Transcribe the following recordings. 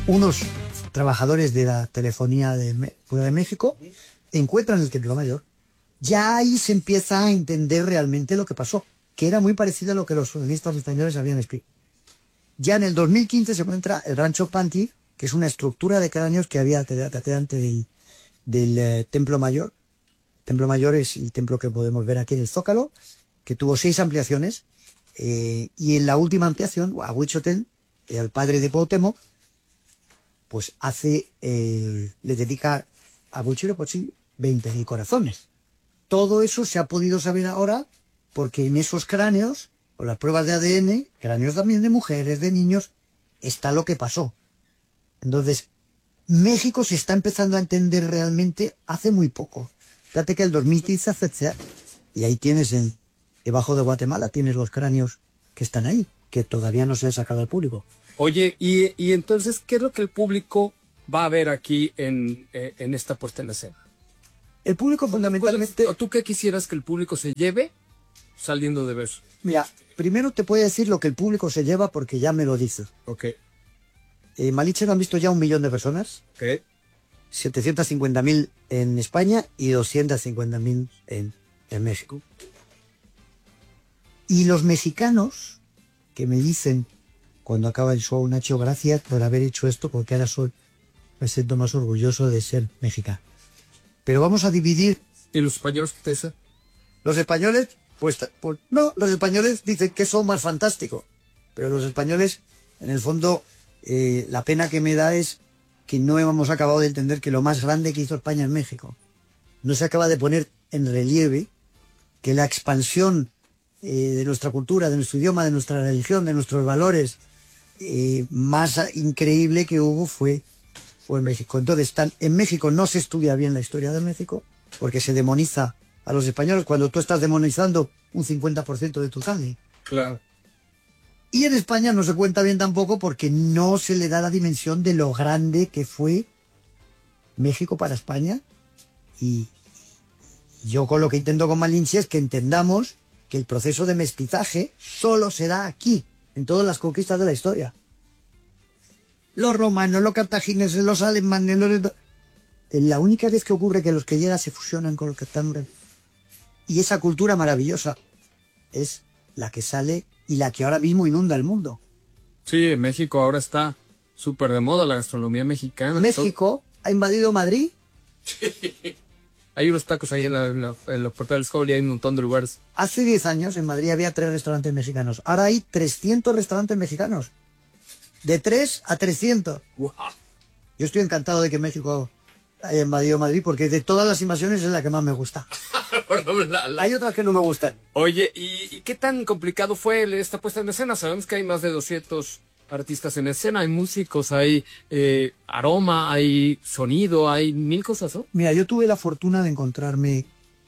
unos trabajadores de la telefonía fuera de México encuentran el Templo Mayor. Ya ahí se empieza a entender realmente lo que pasó, que era muy parecido a lo que los cronistas españoles habían escrito. Ya en el 2015 se encuentra el Rancho Panti, que es una estructura de cráneos que había delante del Templo Mayor. El Templo Mayor es el templo que podemos ver aquí en el Zócalo, que tuvo 6 ampliaciones, y en la última ampliación, Huichotén, el padre de Cuauhtémoc, pues le dedica a Huitzilopochtli 20.000 corazones. Todo eso se ha podido saber ahora porque en esos cráneos, o las pruebas de ADN, cráneos también de mujeres, de niños, está lo que pasó. Entonces, México se está empezando a entender realmente hace muy poco. Fíjate que el 2015 y ahí tienes, debajo de Guatemala, tienes los cráneos que están ahí, que todavía no se han sacado al público. Oye, y entonces, ¿qué es lo que el público va a ver aquí en esta puesta en escena? El público fundamentalmente... ¿O tú qué quisieras que el público se lleve saliendo de ver? Mira, primero te puedo decir lo que el público se lleva porque ya me lo dice. Ok. Malinche lo han visto ya 1 millón de personas. Ok. 750.000 en España y 250.000 en México. Y los mexicanos que me dicen cuando acaba el show, Nacho, gracias por haber hecho esto porque ahora me siento más orgulloso de ser mexicano. Pero vamos a dividir... ¿Y los españoles, Tessa? Los españoles, pues no, los españoles dicen que son más fantásticos. Pero los españoles, en el fondo, la pena que me da es que no hemos acabado de entender que lo más grande que hizo España en México. No se acaba de poner en relieve que la expansión de nuestra cultura, de nuestro idioma, de nuestra religión, de nuestros valores, más increíble que hubo fue en México. Entonces, en México no se estudia bien la historia de México porque se demoniza a los españoles cuando tú estás demonizando un 50% de tu sangre. Claro. Y en España no se cuenta bien tampoco porque no se le da la dimensión de lo grande que fue México para España. Y yo con lo que intento con Malinche es que entendamos que el proceso de mestizaje solo se da aquí, en todas las conquistas de la historia. Los romanos, los cartagineses, los alemanes, la única vez que ocurre que los que llegan se fusionan con los que están... Y esa cultura maravillosa es la que sale y la que ahora mismo inunda el mundo. Sí, México ahora está súper de moda la gastronomía mexicana. México ha invadido Madrid. Sí. Hay unos tacos ahí en los portales y hay un montón de lugares. Hace 10 años en Madrid había 3 restaurantes mexicanos. Ahora hay 300 restaurantes mexicanos. De 3 a 300. Wow. Yo estoy encantado de que México haya invadido Madrid porque de todas las invasiones es la que más me gusta. Hay otras que no me gustan. Oye, ¿y qué tan complicado fue esta puesta en escena? Sabemos que hay más de 200 artistas en escena, hay músicos, hay aroma, hay sonido, hay 1000 cosas, ¿no? Mira, yo tuve la fortuna de encontrarme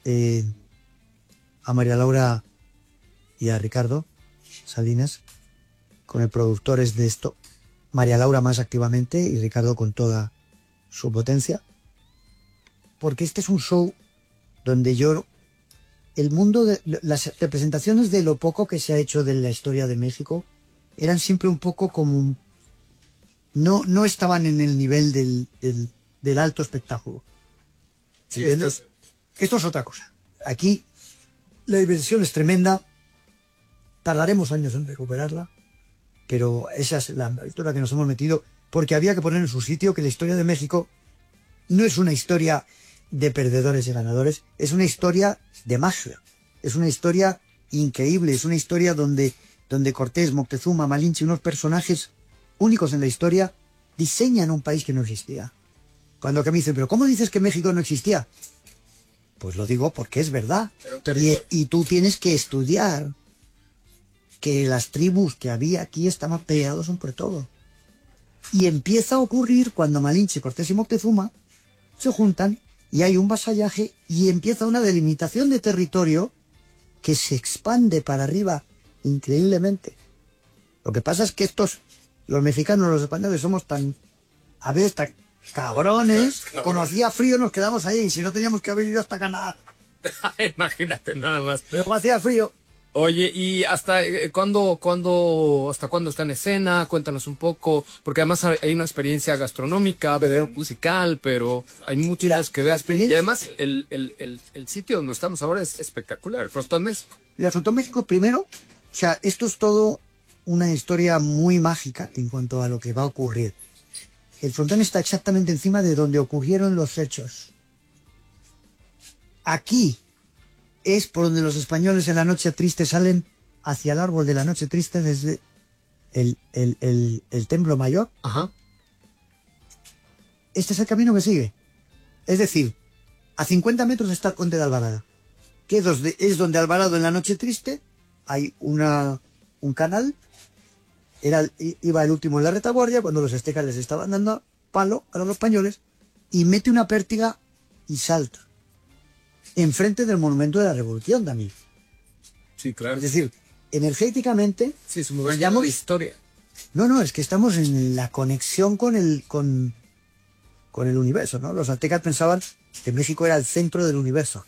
a María Laura y a Ricardo Salinas con el productores de esto. María Laura más activamente y Ricardo con toda su potencia. Porque este es un show donde el mundo de las representaciones de lo poco que se ha hecho de la historia de México eran siempre un poco como no estaban en el nivel del alto espectáculo. Sí, esto es otra cosa. Aquí la diversión es tremenda, tardaremos años en recuperarla, pero esa es la historia que nos hemos metido porque había que poner en su sitio que la historia de México no es una historia de perdedores y ganadores, es una historia de magia, es una historia increíble, es una historia donde Cortés, Moctezuma, Malinche, unos personajes únicos en la historia, diseñan un país que no existía. Cuando que me dicen, ¿pero cómo dices que México no existía? Pues lo digo porque es verdad. Y tú tienes que estudiar que las tribus que había aquí estaban peleados por todo. Y empieza a ocurrir cuando Malinche, Cortés y Moctezuma se juntan y hay un vasallaje y empieza una delimitación de territorio que se expande para arriba increíblemente. Lo que pasa es que los mexicanos, los españoles, somos tan cabrones, con hacía frío nos quedamos ahí y si no teníamos que haber ido hasta Canadá. Imagínate nada más. Pero hacía frío. Oye, ¿y hasta hasta cuándo está en escena? Cuéntanos un poco, porque además hay una experiencia gastronómica, video musical, pero hay muchas que veas. Y además, el sitio donde estamos ahora es espectacular, el Frontón México. El Frontón México primero, o sea, esto es todo una historia muy mágica en cuanto a lo que va a ocurrir. El frontón está exactamente encima de donde ocurrieron los hechos. Aquí es por donde los españoles en la noche triste salen hacia el árbol de la noche triste desde el Templo Mayor. Ajá. Este es el camino que sigue. Es decir, a 50 metros está el Conde de Alvarado, que es donde Alvarado en la noche triste hay un canal. Iba el último en la retaguardia cuando los aztecas les estaban dando palo a los españoles y mete una pértiga y salta enfrente del monumento de la Revolución también. Sí, claro. Es decir, energéticamente... Sí, es un lugar de historia. No, es que estamos en la conexión con el universo, ¿no? Los aztecas pensaban que México era el centro del universo.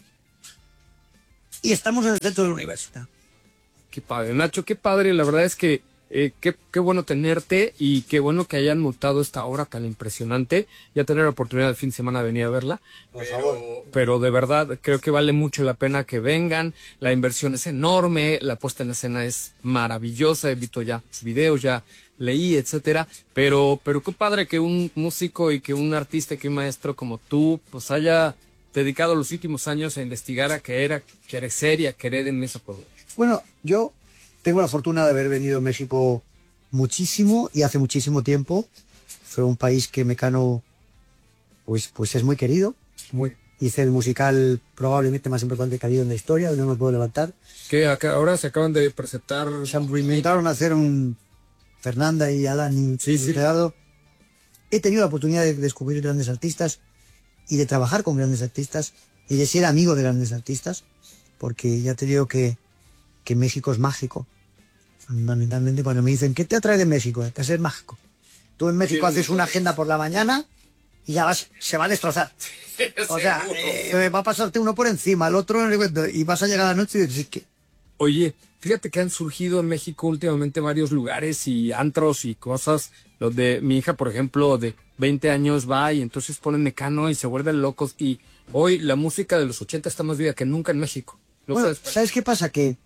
Y estamos en el centro del universo. Qué padre, Nacho, qué padre. La verdad es que qué bueno tenerte y qué bueno que hayan montado esta obra tan impresionante. Ya tener la oportunidad el fin de semana de venir a verla. Por favor. Pero de verdad creo que vale mucho la pena que vengan. La inversión es enorme, la puesta en escena es maravillosa. He visto ya videos, ya leí, etcétera. Pero qué padre que un músico y que un artista, que un maestro como tú, pues haya dedicado los últimos años a investigar, a querer ser y a querer en esa producción. Bueno, yo tengo la fortuna de haber venido a México muchísimo y hace muchísimo tiempo. Fue un país que Mecano pues es muy querido. Hice el musical probablemente más importante que ha habido en la historia, no me puedo levantar. Que ahora se acaban de presentar. Se intentaron hacer un Fernanda y Adán y Gerardo. He tenido la oportunidad de descubrir grandes artistas y de trabajar con grandes artistas y de ser amigo de grandes artistas, porque ya te digo que México es mágico. Fundamentalmente cuando me dicen, ¿qué te atrae de México? Es que es mágico. Tú en México haces una agenda por la mañana y ya se va a destrozar. O sea, va a pasarte uno por encima, el otro, y vas a llegar a la noche y dices, ¿qué? Oye, fíjate que han surgido en México últimamente varios lugares y antros y cosas donde mi hija, por ejemplo, de 20 años va y entonces ponen Mecano y se vuelven locos. Y hoy la música de los 80 está más viva que nunca en México. Bueno, ¿sabes qué pasa? Que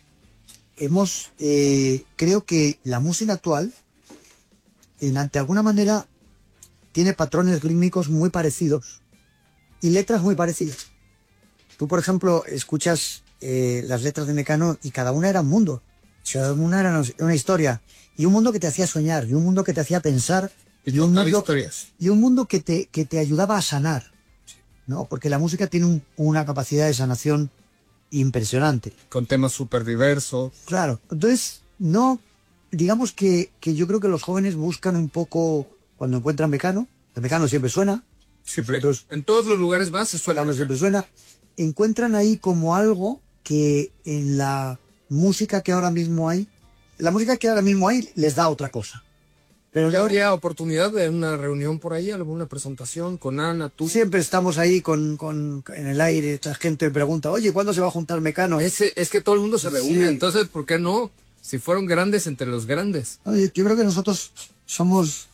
creo que la música actual, de alguna manera, tiene patrones rítmicos muy parecidos y letras muy parecidas. Tú, por ejemplo, escuchas las letras de Mecano y cada una era un mundo. Cada una era una historia. Y un mundo que te hacía soñar, y un mundo que te hacía pensar, y un mundo que te ayudaba a sanar, ¿no? Porque la música tiene una capacidad de sanación impresionante. Con temas súper diversos. Claro. Entonces, no, digamos que yo creo que los jóvenes buscan un poco, cuando encuentran Mecano, el Mecano siempre suena. Siempre. En todos los lugares más se suena. Siempre suena. Encuentran ahí como algo que en la música que ahora mismo hay, les da otra cosa. Pero ya habría oportunidad de una reunión por ahí, alguna presentación con Ana, tú. Siempre estamos ahí en el aire, esta gente pregunta, oye, ¿cuándo se va a juntar Mecano? Es que todo el mundo se reúne, entonces, ¿por qué no? Si fueron grandes entre los grandes. Oye, yo creo que nosotros somos...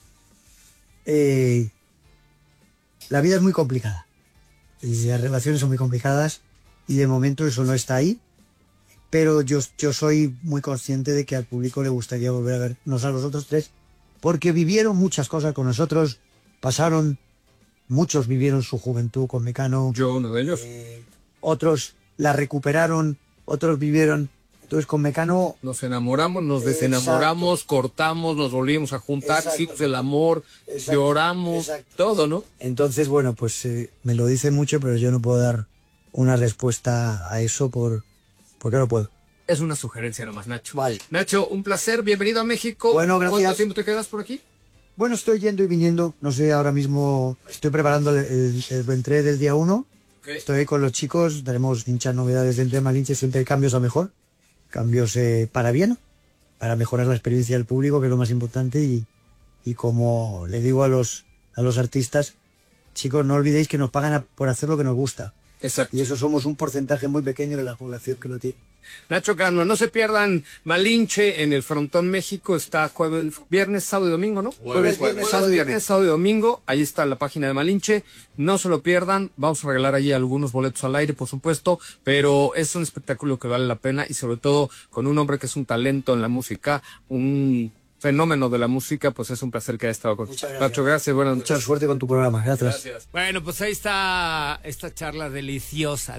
la vida es muy complicada. Y las relaciones son muy complicadas y de momento eso no está ahí. Pero yo soy muy consciente de que al público le gustaría volver a vernos a los otros tres, porque vivieron muchas cosas con nosotros, muchos vivieron su juventud con Mecano. Yo uno de ellos. Otros la recuperaron, otros vivieron. Entonces con Mecano... Nos enamoramos, nos desenamoramos, cortamos, nos volvimos a juntar, hicimos el amor, lloramos, todo, ¿no? Entonces, bueno, pues me lo dicen mucho, pero yo no puedo dar una respuesta a eso porque no puedo. Es una sugerencia nomás, Nacho. Vale. Nacho, un placer, bienvenido a México. Bueno, gracias. ¿Cuánto tiempo te quedas por aquí? Bueno, estoy yendo y viniendo, no sé, ahora mismo estoy preparando el Ventré del día 1. Okay. Estoy con los chicos, daremos muchas novedades dentro de Malinche, siempre hay cambios a mejor, cambios para bien, para mejorar la experiencia del público, que es lo más importante, y como le digo a los artistas, chicos, no olvidéis que nos pagan por hacer lo que nos gusta. Exacto. Y eso somos un porcentaje muy pequeño de la población que lo tiene. Nacho Cano, no se pierdan Malinche en el Frontón México, está viernes, sábado y domingo, ¿no? Jueves, sábado y domingo, ahí está la página de Malinche, no se lo pierdan, vamos a regalar allí algunos boletos al aire, por supuesto, pero es un espectáculo que vale la pena y sobre todo con un hombre que es un talento en la música, un fenómeno de la música, pues es un placer que haya estado con nosotros. Nacho, gracias, buenas noches. Mucha suerte con tu programa, gracias. Bueno, pues ahí está esta charla deliciosa,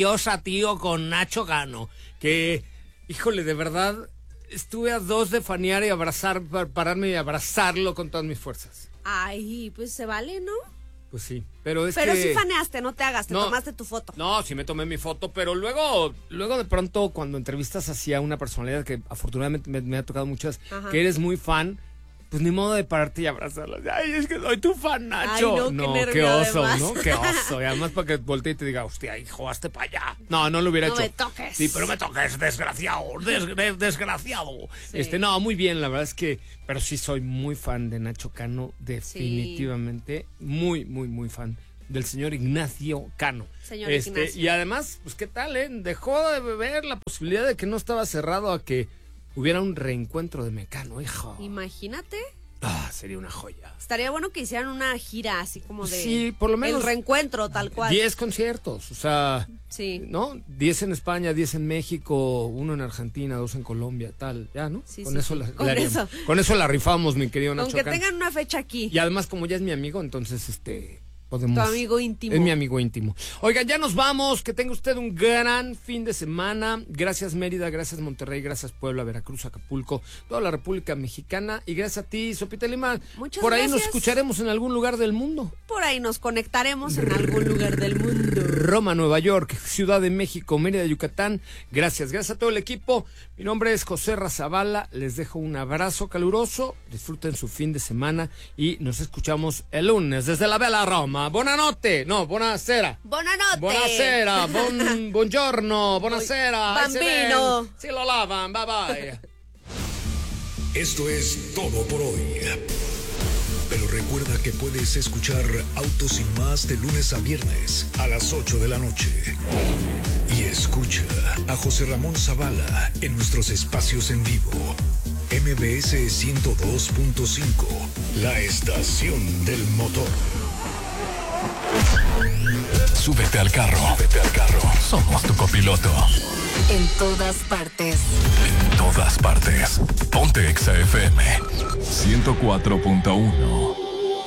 tío, con Nacho Cano, que, híjole, de verdad, estuve a dos de fanear y pararme y abrazarlo con todas mis fuerzas. Ay, pues se vale, ¿no? Pues sí, pero sí faneaste, no te hagas, tomaste tu foto. No, sí me tomé mi foto, pero luego de pronto cuando entrevistas así a una personalidad que afortunadamente me ha tocado muchas, Ajá. que eres muy fan, pues ni modo de pararte y abrazarla. Ay, es que soy tu fan, Nacho. Ay, no, qué qué oso, además. ¿no? Qué oso. Y además para que voltee y te diga, hostia, hijo, hazte para allá. No lo hubiera hecho. No me toques. Sí, pero me toques, desgraciado, desgraciado. Sí. No, muy bien, la verdad es que, pero sí soy muy fan de Nacho Cano, definitivamente. Sí. Muy, muy, muy fan del señor Ignacio Cano. Señor Ignacio. Y además, pues qué tal, dejó de ver la posibilidad de que no estaba cerrado a que hubiera un reencuentro de Mecano, hijo. Imagínate. Sería una joya. Estaría bueno que hicieran una gira así como de... Sí, por lo menos... El reencuentro, tal cual. 10 conciertos, o sea... Sí. ¿No? 10 en España, 10 en México, 1 en Argentina, 2 en Colombia, tal, ya, ¿no? Sí, con sí, eso sí. la Con eso la rifamos, mi querido Nacho Aunque Cano. tengan una fecha aquí. Y además, como ya es mi amigo, entonces, podemos... Tu amigo íntimo. Es mi amigo íntimo. Oigan, ya nos vamos. Que tenga usted un gran fin de semana. Gracias Mérida, gracias Monterrey, gracias Puebla, Veracruz, Acapulco, toda la República Mexicana. Y gracias a ti, Sopita Lima. Muchas Por ahí gracias. nos escucharemos en algún lugar del mundo. Por ahí nos conectaremos en algún lugar del mundo. Roma, Nueva York, Ciudad de México, Mérida, Yucatán. Gracias a todo el equipo. Mi nombre es José Razabala. Les dejo un abrazo caluroso. Disfruten su fin de semana y nos escuchamos el lunes desde la Bella Roma. Buonanotte. No, buonasera. Buonanotte. Buonasera, buongiorno, buonasera. Bambino. Si lo lavan, bye bye. Esto es todo por hoy. Pero recuerda que puedes escuchar Autos Sin Más de lunes a viernes a las 8 de la noche. Y escucha a José Ramón Zavala en nuestros espacios en vivo. MBS 102.5, la estación del motor. Súbete al carro. Somos tu copiloto. En todas partes. En todas partes. Ponte Exa FM 104.1.